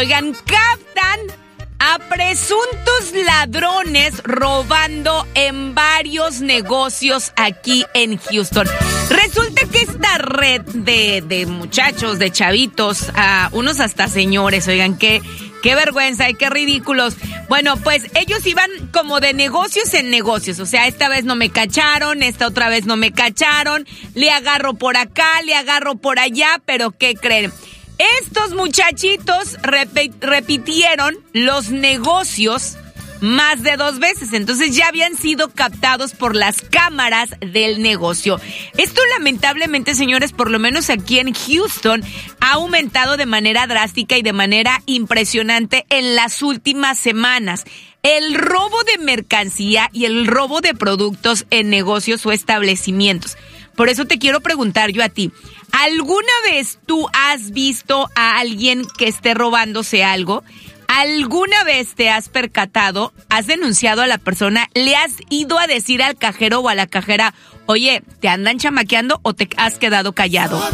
Oigan, captan a presuntos ladrones robando en varios negocios aquí en Houston. Resulta que esta red de muchachos, de chavitos, unos hasta señores, oigan, qué vergüenza y qué ridículos. Bueno, pues ellos iban como de negocios en negocios. O sea, esta vez no me cacharon, esta otra vez no me cacharon. Le agarro por acá, le agarro por allá, pero ¿qué creen? Estos muchachitos repitieron los negocios más de 2 veces, entonces ya habían sido captados por las cámaras del negocio. Esto lamentablemente, señores, por lo menos aquí en Houston, ha aumentado de manera drástica y de manera impresionante en las últimas semanas. El robo de mercancía y el robo de productos en negocios o establecimientos. Por eso te quiero preguntar yo a ti, ¿alguna vez tú has visto a alguien que esté robándose algo? ¿Alguna vez te has percatado, has denunciado a la persona, le has ido a decir al cajero o a la cajera, oye, ¿te andan chamaqueando o te has quedado callado?